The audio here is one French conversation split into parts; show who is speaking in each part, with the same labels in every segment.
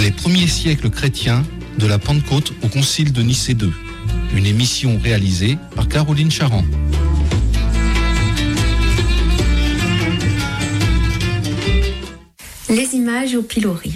Speaker 1: Les premiers siècles chrétiens de la Pentecôte au Concile de Nicée II. Une émission réalisée par Caroline Charrand.
Speaker 2: Les images au pilori.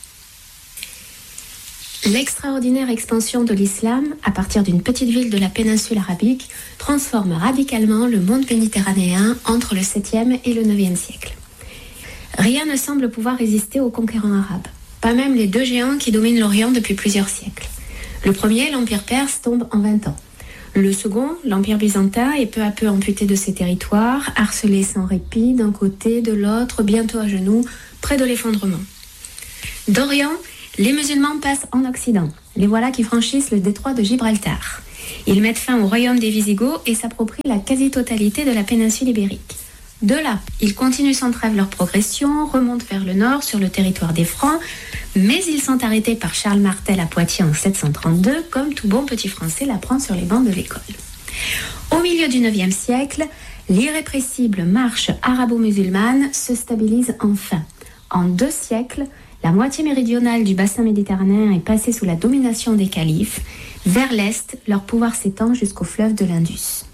Speaker 2: L'extraordinaire expansion de l'islam, à partir d'une petite ville de la péninsule arabique, transforme radicalement le monde méditerranéen entre le 7e et le 9e siècle. Rien ne semble pouvoir résister aux conquérants arabes, pas même les deux géants qui dominent l'Orient depuis plusieurs siècles. Le premier, l'Empire perse, tombe en 20 ans. Le second, l'Empire byzantin, est peu à peu amputé de ses territoires, harcelé sans répit d'un côté, de l'autre, bientôt à genoux, près de l'effondrement. D'Orient, les musulmans passent en Occident. Les voilà qui franchissent le détroit de Gibraltar. Ils mettent fin au royaume des Visigoths et s'approprient la quasi-totalité de la péninsule ibérique. De là, ils continuent sans trêve leur progression, remontent vers le nord sur le territoire des Francs, mais ils sont arrêtés par Charles Martel à Poitiers en 732, comme tout bon petit Français l'apprend sur les bancs de l'école. Au milieu du 9e siècle, l'irrépressible marche arabo-musulmane se stabilise enfin. En 2 siècles, la moitié méridionale du bassin méditerranéen est passée sous la domination des califes. Vers l'est, leur pouvoir s'étend jusqu'au fleuve de l'Indus.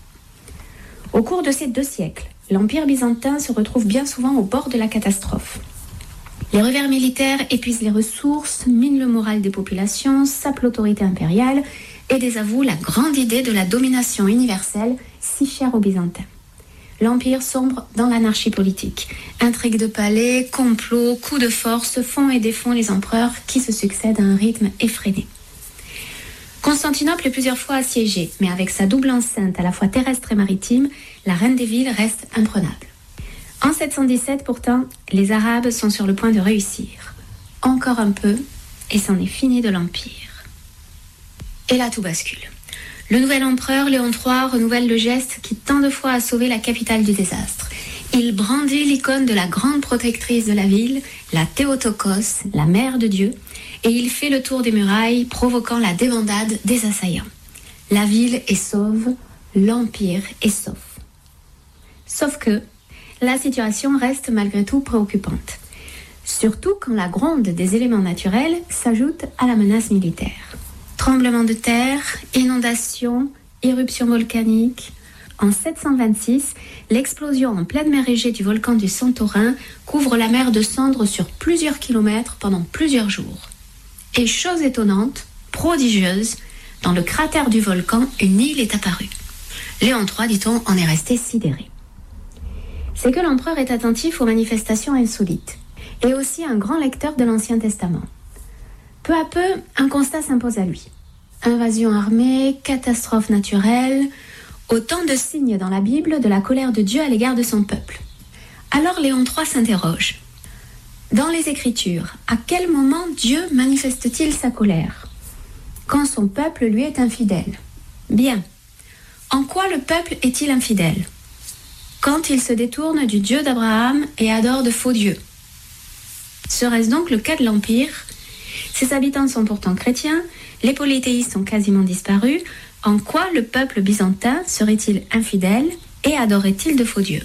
Speaker 2: Au cours de ces 2 siècles, l'Empire byzantin se retrouve bien souvent au bord de la catastrophe. Les revers militaires épuisent les ressources, minent le moral des populations, sapent l'autorité impériale et désavouent la grande idée de la domination universelle si chère aux Byzantins. L'Empire sombre dans l'anarchie politique. Intrigues de palais, complots, coups de force font et défont les empereurs qui se succèdent à un rythme effréné. Constantinople est plusieurs fois assiégée, mais avec sa double enceinte à la fois terrestre et maritime, la reine des villes reste imprenable. En 717, pourtant, les Arabes sont sur le point de réussir. Encore un peu, et c'en est fini de l'Empire. Et là, tout bascule. Le nouvel empereur, Léon III, renouvelle le geste qui tant de fois a sauvé la capitale du désastre. Il brandit l'icône de la grande protectrice de la ville, la Théotokos, la mère de Dieu, et il fait le tour des murailles, provoquant la débandade des assaillants. La ville est sauve, l'Empire est sauf. Sauf que la situation reste malgré tout préoccupante. Surtout quand la gronde des éléments naturels s'ajoute à la menace militaire. Tremblements de terre, inondations, éruptions volcaniques. En 726, l'explosion en pleine mer Égée du volcan du Santorin couvre la mer de cendres sur plusieurs kilomètres pendant plusieurs jours. Et chose étonnante, prodigieuse, dans le cratère du volcan, une île est apparue. Léon III, dit-on, en est resté sidéré. C'est que l'empereur est attentif aux manifestations insolites, et aussi un grand lecteur de l'Ancien Testament. Peu à peu, un constat s'impose à lui. Invasion armée, catastrophe naturelle, autant de signes dans la Bible de la colère de Dieu à l'égard de son peuple. Alors Léon III s'interroge. Dans les Écritures, à quel moment Dieu manifeste-t-il sa colère ? Quand son peuple lui est infidèle. Bien. En quoi le peuple est-il infidèle ? Quand il se détourne du Dieu d'Abraham et adore de faux dieux. Serait-ce donc le cas de l'Empire ? Ses habitants sont pourtant chrétiens, les polythéistes ont quasiment disparu. En quoi le peuple byzantin serait-il infidèle et adorait-il de faux dieux ?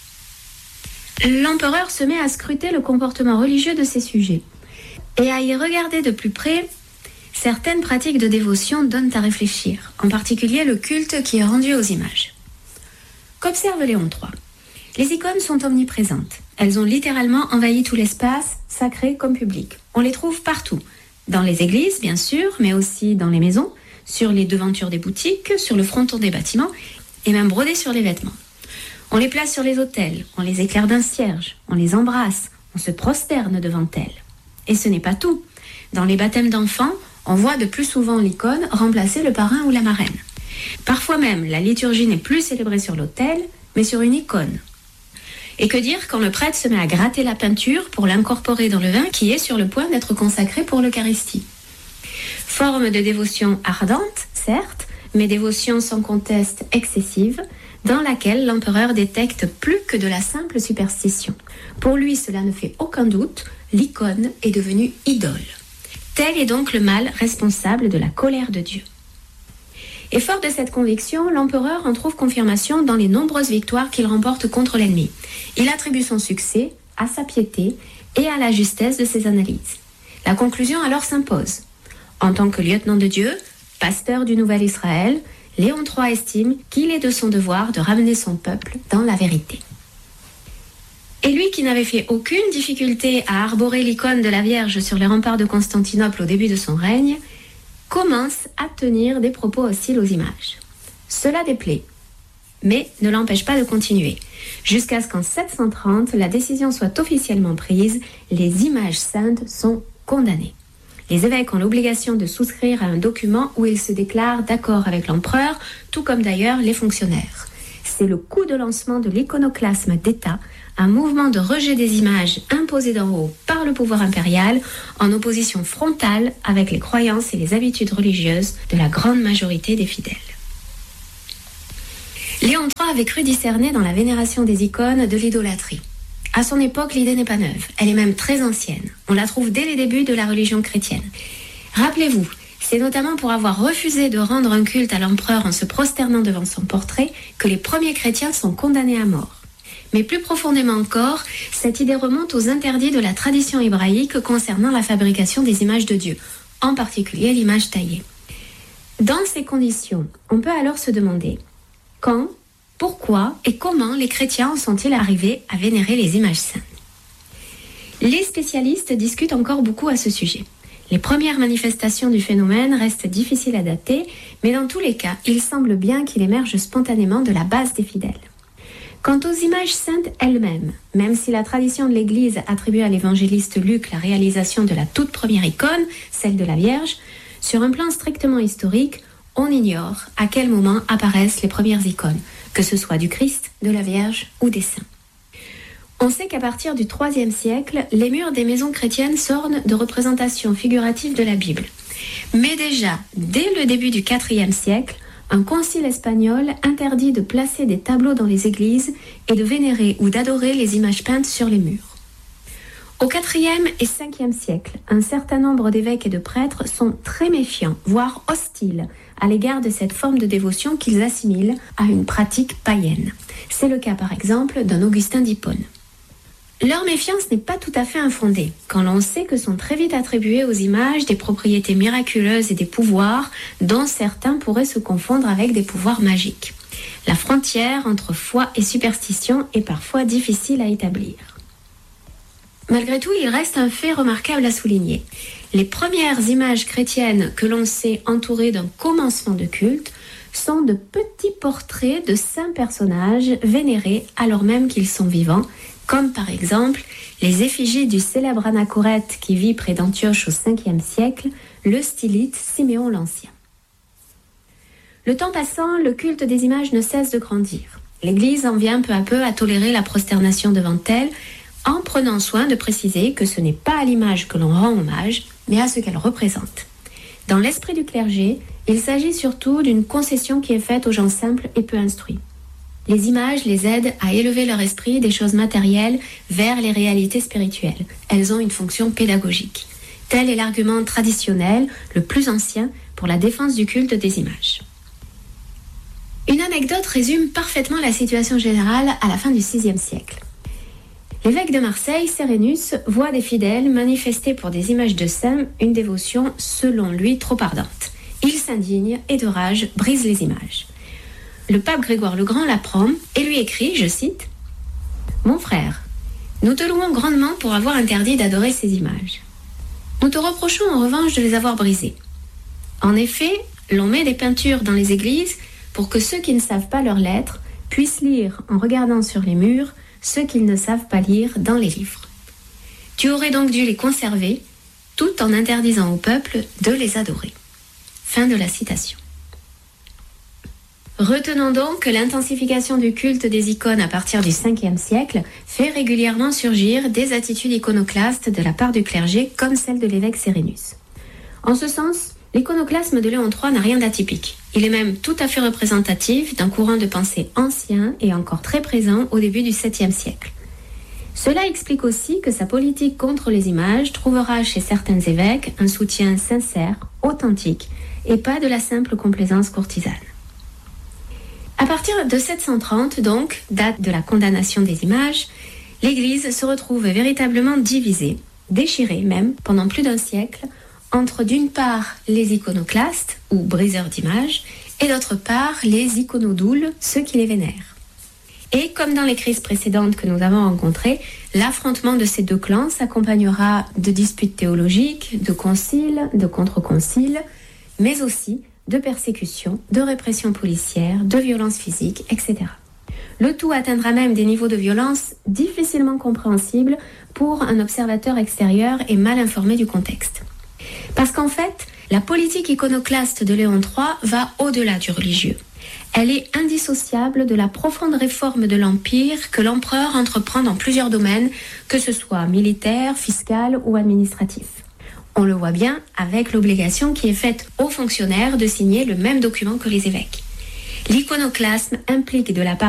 Speaker 2: L'empereur se met à scruter le comportement religieux de ses sujets et à y regarder de plus près. Certaines pratiques de dévotion donnent à réfléchir, en particulier le culte qui est rendu aux images. Qu'observe Léon III ? Les icônes sont omniprésentes. Elles ont littéralement envahi tout l'espace, sacré comme public. On les trouve partout. Dans les églises, bien sûr, mais aussi dans les maisons, sur les devantures des boutiques, sur le fronton des bâtiments, et même brodées sur les vêtements. On les place sur les autels, on les éclaire d'un cierge, on les embrasse, on se prosterne devant elles. Et ce n'est pas tout. Dans les baptêmes d'enfants, on voit de plus souvent l'icône remplacer le parrain ou la marraine. Parfois même, la liturgie n'est plus célébrée sur l'autel, mais sur une icône. Et que dire quand le prêtre se met à gratter la peinture pour l'incorporer dans le vin qui est sur le point d'être consacré pour l'Eucharistie. Forme de dévotion ardente, certes, mais dévotion sans conteste excessive, dans laquelle l'empereur détecte plus que de la simple superstition. Pour lui, cela ne fait aucun doute, l'icône est devenue idole. Tel est donc le mal responsable de la colère de Dieu. Et fort de cette conviction, l'empereur en trouve confirmation dans les nombreuses victoires qu'il remporte contre l'ennemi. Il attribue son succès à sa piété et à la justesse de ses analyses. La conclusion alors s'impose. En tant que lieutenant de Dieu, pasteur du Nouvel Israël, Léon III estime qu'il est de son devoir de ramener son peuple dans la vérité. Et lui qui n'avait fait aucune difficulté à arborer l'icône de la Vierge sur les remparts de Constantinople au début de son règne, commence à tenir des propos hostiles aux images. Cela déplaît, mais ne l'empêche pas de continuer, jusqu'à ce qu'en 730, la décision soit officiellement prise, les images saintes sont condamnées. Les évêques ont l'obligation de souscrire à un document où ils se déclarent d'accord avec l'empereur, tout comme d'ailleurs les fonctionnaires. C'est le coup de lancement de l'iconoclasme d'État, un mouvement de rejet des images imposées d'en haut par le pouvoir impérial, en opposition frontale avec les croyances et les habitudes religieuses de la grande majorité des fidèles. Léon III avait cru discerner dans la vénération des icônes de l'idolâtrie. À son époque, l'idée n'est pas neuve, elle est même très ancienne. On la trouve dès les débuts de la religion chrétienne. Rappelez-vous, c'est notamment pour avoir refusé de rendre un culte à l'empereur en se prosternant devant son portrait que les premiers chrétiens sont condamnés à mort. Mais plus profondément encore, cette idée remonte aux interdits de la tradition hébraïque concernant la fabrication des images de Dieu, en particulier l'image taillée. Dans ces conditions, on peut alors se demander quand, pourquoi et comment les chrétiens en sont-ils arrivés à vénérer les images saintes ? Les spécialistes discutent encore beaucoup à ce sujet. Les premières manifestations du phénomène restent difficiles à dater, mais dans tous les cas, il semble bien qu'il émerge spontanément de la base des fidèles. Quant aux images saintes elles-mêmes, même si la tradition de l'Église attribue à l'évangéliste Luc la réalisation de la toute première icône, celle de la Vierge, sur un plan strictement historique, on ignore à quel moment apparaissent les premières icônes, que ce soit du Christ, de la Vierge ou des saints. On sait qu'à partir du IIIe siècle, les murs des maisons chrétiennes s'ornent de représentations figuratives de la Bible. Mais déjà, dès le début du IVe siècle, un concile espagnol interdit de placer des tableaux dans les églises et de vénérer ou d'adorer les images peintes sur les murs. Au IVe et Ve siècle, un certain nombre d'évêques et de prêtres sont très méfiants, voire hostiles, à l'égard de cette forme de dévotion qu'ils assimilent à une pratique païenne. C'est le cas par exemple d'un Augustin d'Hippone. Leur méfiance n'est pas tout à fait infondée, quand l'on sait que sont très vite attribuées aux images des propriétés miraculeuses et des pouvoirs dont certains pourraient se confondre avec des pouvoirs magiques. La frontière entre foi et superstition est parfois difficile à établir. Malgré tout, il reste un fait remarquable à souligner. Les premières images chrétiennes que l'on sait entourées d'un commencement de culte sont de petits portraits de saints personnages vénérés alors même qu'ils sont vivants, comme par exemple les effigies du célèbre anachorète qui vit près d'Antioche au Ve siècle, le stylite Siméon l'Ancien. Le temps passant, le culte des images ne cesse de grandir. L'Église en vient peu à peu à tolérer la prosternation devant elle, en prenant soin de préciser que ce n'est pas à l'image que l'on rend hommage, mais à ce qu'elle représente. Dans l'esprit du clergé, il s'agit surtout d'une concession qui est faite aux gens simples et peu instruits. Les images les aident à élever leur esprit des choses matérielles vers les réalités spirituelles. Elles ont une fonction pédagogique. Tel est l'argument traditionnel, le plus ancien, pour la défense du culte des images. Une anecdote résume parfaitement la situation générale à la fin du VIe siècle. L'évêque de Marseille, Sérénus, voit des fidèles manifester pour des images de saints une dévotion selon lui trop ardente. Il s'indigne et de rage brise les images. Le pape Grégoire le Grand l'apprend et lui écrit, je cite, « Mon frère, nous te louons grandement pour avoir interdit d'adorer ces images. Nous te reprochons en revanche de les avoir brisées. En effet, l'on met des peintures dans les églises pour que ceux qui ne savent pas leurs lettres puissent lire en regardant sur les murs ceux qu'ils ne savent pas lire dans les livres. Tu aurais donc dû les conserver, tout en interdisant au peuple de les adorer. » Fin de la citation. Retenons donc que l'intensification du culte des icônes à partir du Ve siècle fait régulièrement surgir des attitudes iconoclastes de la part du clergé comme celle de l'évêque Sérénus. En ce sens, l'iconoclasme de Léon III n'a rien d'atypique. Il est même tout à fait représentatif d'un courant de pensée ancien et encore très présent au début du VIIe siècle. Cela explique aussi que sa politique contre les images trouvera chez certains évêques un soutien sincère, authentique, et pas de la simple complaisance courtisane. À partir de 730, donc, date de la condamnation des images, l'Église se retrouve véritablement divisée, déchiré même pendant plus d'un siècle, entre d'une part les iconoclastes ou briseurs d'images et d'autre part les iconodoules, ceux qui les vénèrent. Et comme dans les crises précédentes que nous avons rencontrées, l'affrontement de ces deux clans s'accompagnera de disputes théologiques, de conciles, de contre-conciles, mais aussi de persécutions, de répression policière, de violences physiques, etc. Le tout atteindra même des niveaux de violence difficilement compréhensibles pour un observateur extérieur et mal informé du contexte. Parce qu'en fait, la politique iconoclaste de Léon III va au-delà du religieux. Elle est indissociable de la profonde réforme de l'Empire que l'empereur entreprend dans plusieurs domaines, que ce soit militaire, fiscal ou administratif. On le voit bien avec l'obligation qui est faite aux fonctionnaires de signer le même document que les évêques. L'iconoclasme implique de la part